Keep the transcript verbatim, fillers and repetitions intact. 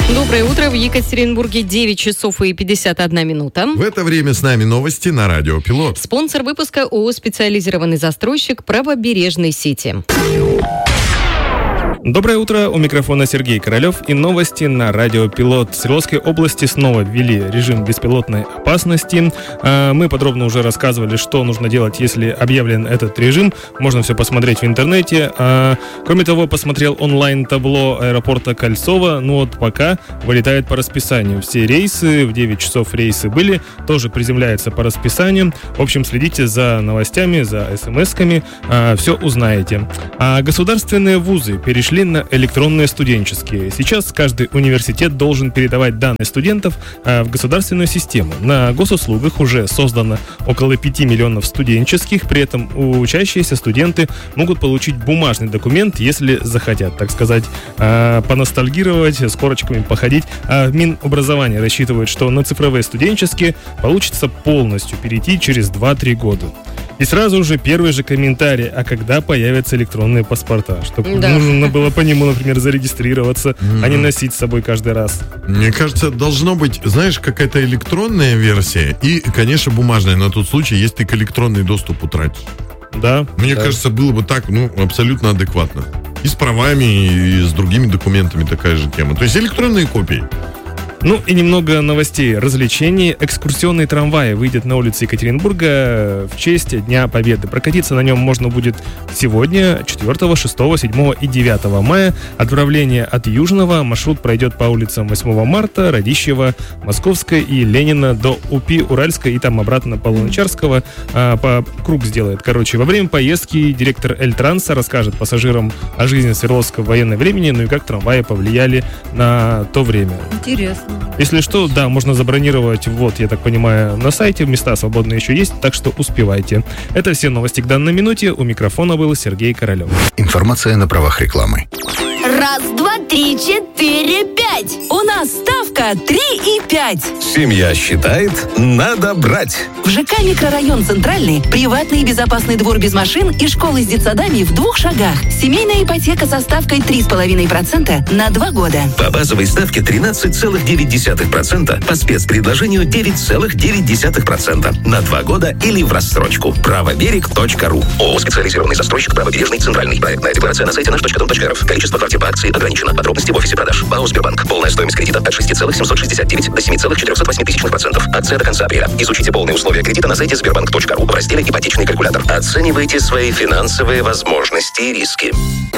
Доброе утро. В Екатеринбурге девять часов и пятьдесят одна минута. В это время с нами новости на Радио Пилот. Спонсор выпуска ООО «Специализированный застройщик правобережной сети». Доброе утро, у микрофона Сергей Королев и новости на Радио Пилот. В Свердловской области снова ввели режим беспилотной опасности. Мы подробно уже рассказывали, что нужно делать, если объявлен этот режим. Можно все посмотреть в интернете. Кроме того, посмотрел онлайн-табло аэропорта Кольцово. Ну вот пока вылетает по расписанию. Все рейсы, в девять часов рейсы были, тоже приземляются по расписанию. В общем, следите за новостями, за смс-ками, все узнаете. А государственные вузы перешли на электронные студенческие. Сейчас каждый университет должен передавать данные студентов а, в государственную систему. На госуслугах уже создано около пяти миллионов студенческих, при этом учащиеся студенты могут получить бумажный документ, если захотят, так сказать, а, поностальгировать, с корочками походить. А Минобразование рассчитывает, что на цифровые студенческие получится полностью перейти через два-три года. И сразу же первый же комментарий, а когда появятся электронные паспорта? Чтобы да. нужно было по нему, например, зарегистрироваться, mm-hmm. а не носить с собой каждый раз. Мне кажется, должно быть, знаешь, какая-то электронная версия и, конечно, бумажная на тот случай, если ты к электронный доступ утратишь. Да. Мне да. кажется, было бы так, ну, абсолютно адекватно. И с правами, и с другими документами такая же тема. То есть электронные копии. Ну и немного новостей, развлечений. Экскурсионный трамвай выйдет на улицы Екатеринбурга в честь Дня Победы. Прокатиться на нем можно будет сегодня, четвёртого, шестого, седьмого и девятого мая. Отправление от Южного. Маршрут пройдет по улицам восьмого марта, Радищева, Московской и Ленина до УПИ Уральской и там обратно по Луначарского. А, по круг сделает. Короче, во время поездки директор Эльтранса расскажет пассажирам о жизни Свердловского военного времени, ну и как трамваи повлияли на то время. Интересно. Если что, да, можно забронировать, вот, я так понимаю, на сайте, места свободные еще есть, так что успевайте. Это все новости к данной минуте. У микрофона был Сергей Королев. Информация на правах рекламы. Раз, два, три, четыре, пять. У нас ставка три и пять. Семья считает, надо брать. В ЖК «Микрорайон Центральный» приватный и безопасный двор без машин и школы с детсадами в двух шагах. Семейная ипотека со ставкой три целых пять десятых процента на два года. По базовой ставке тринадцать целых девять десятых процента, по спецпредложению девять целых девять десятых процента на два года или в рассрочку. правоберег точка ру. ООО «Специализированный застройщик правобережный Центральный». Проектная декларация на сайте наш точка дом точка эр эф. Количество квартир по акции ограничено. Подробности в офисе продаж. БАО «Сбербанк». Полная стоимость кредита от шесть целых семьсот шестьдесят девять до семь целых четыреста восемь тысячных процентов. Акция до конца апреля. Изучите полные условия кредита на сайте сбербанк точка ру в разделе «Ипотечный калькулятор». Оценивайте свои финансовые возможности и риски.